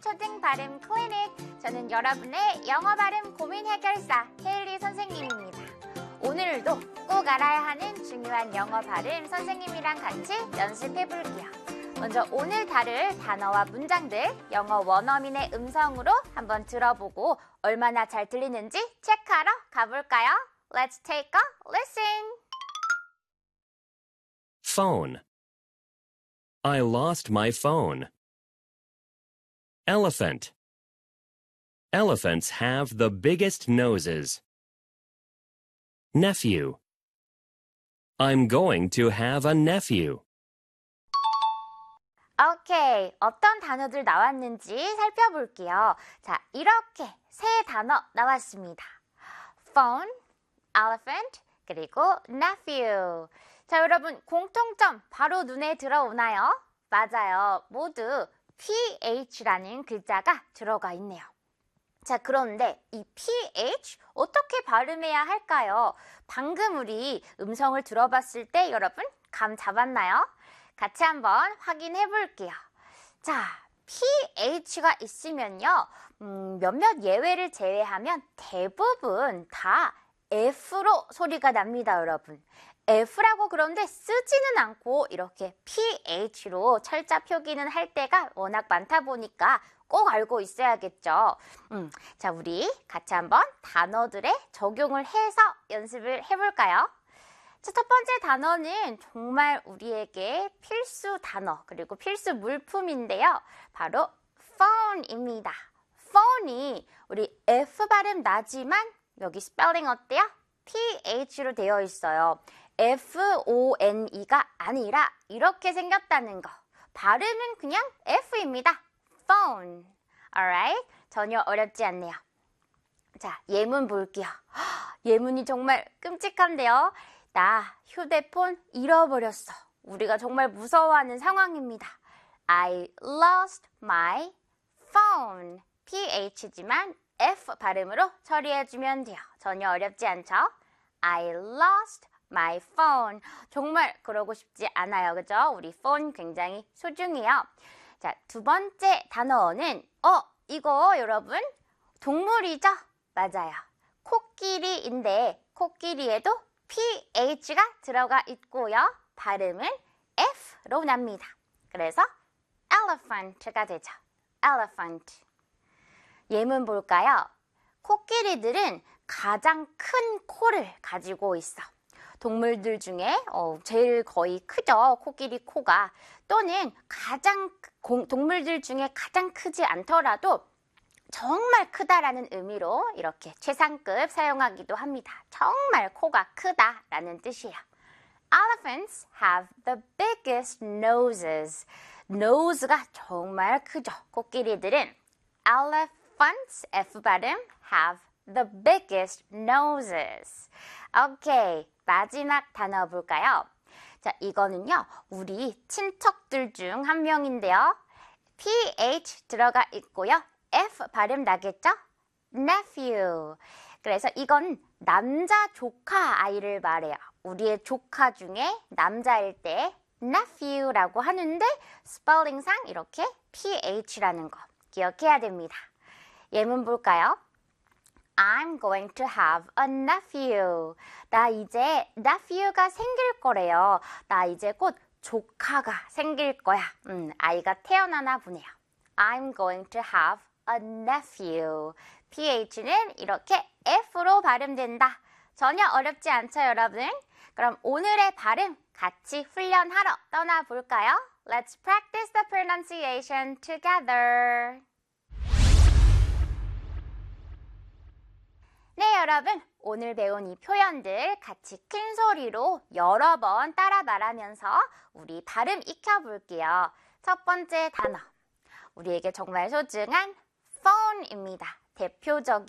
초등 발음 클리닉. 저는 여러분의 영어 발음 고민 해결사 헤일리 선생님입니다. 오늘도 꼭 알아야 하는 중요한 영어 발음 선생님이랑 같이 연습해 볼게요. 먼저 오늘 다룰 단어와 문장들 영어 원어민의 음성으로 한번 들어보고 얼마나 잘 들리는지 체크하러 가볼까요? Let's take a listen. Phone. I lost my phone. Elephant. Elephants have the biggest noses. Nephew. I'm going to have a nephew. 오케이, 어떤 단어들 나왔는지 살펴볼게요. 자, 이렇게 세 단어 나왔습니다. Phone, elephant, 그리고 nephew. 자, 여러분 공통점 바로 눈에 들어오나요? 맞아요. 모두 PH라는 글자가 들어가 있네요. 자, 그런데 이 PH 어떻게 발음해야 할까요? 방금 우리 음성을 들어봤을 때 여러분 감 잡았나요? 같이 한번 확인해 볼게요. 자, PH가 있으면요. 몇몇 예외를 제외하면 대부분 다 F로 소리가 납니다, 여러분. F라고 그런데 쓰지는 않고 이렇게 PH로 철자 표기는 할 때가 워낙 많다 보니까 꼭 알고 있어야겠죠. 자, 우리 같이 한번 단어들의 적용을 해서 연습을 해볼까요? 자, 첫 번째 단어는 정말 우리에게 필수 단어 그리고 필수 물품인데요. 바로 phone입니다. phone이 우리 F 발음 나지만 여기 스펠링 어때요? PH로 되어 있어요. F-O-N-E가 아니라 이렇게 생겼다는 거. 발음은 그냥 F입니다. phone. Alright? 전혀 어렵지 않네요. 자, 예문 볼게요. 예문이 정말 끔찍한데요. 나 휴대폰 잃어버렸어. 우리가 정말 무서워하는 상황입니다. I lost my phone. PH지만 F 발음으로 처리해주면 돼요. 전혀 어렵지 않죠? I lost my phone. 정말 그러고 싶지 않아요. 그죠? 우리 phone 굉장히 소중해요. 자, 두 번째 단어는 이거 여러분 동물이죠? 맞아요. 코끼리인데 코끼리에도 PH가 들어가 있고요. 발음은 F로 납니다. 그래서 elephant가 되죠. elephant. 예문 볼까요? 코끼리들은 가장 큰 코를 가지고 있어. 동물들 중에 제일 거의 크죠. 코끼리 코가. 또는 동물들 중에 가장 크지 않더라도 정말 크다라는 의미로 이렇게 최상급 사용하기도 합니다. 정말 코가 크다라는 뜻이에요. Elephants have the biggest noses. nose가 정말 크죠. 코끼리들은 elephants, F 발음, have the biggest noses. 오케이, 마지막 단어 볼까요? 자, 이거는요, 우리 친척들 중 한 명인데요. PH 들어가 있고요. F 발음 나겠죠? nephew. 그래서 이건 남자 조카 아이를 말해요. 우리의 조카 중에 남자일 때 nephew라고 하는데 스펠링상 이렇게 PH라는 거 기억해야 됩니다. 예문 볼까요? I'm going to have a nephew. 나 이제 nephew가 생길 거래요. 나 이제 곧 조카가 생길 거야. 아이가 태어나나 보네요. I'm going to have a nephew. PH는 이렇게 F로 발음된다. 전혀 어렵지 않죠, 여러분? 그럼 오늘의 발음 같이 훈련하러 떠나볼까요? Let's practice the pronunciation together. 네, 여러분. 오늘 배운 이 표현들 같이 큰 소리로 여러 번 따라 말하면서 우리 발음 익혀볼게요. 첫 번째 단어. 우리에게 정말 소중한 phone입니다. 대표적인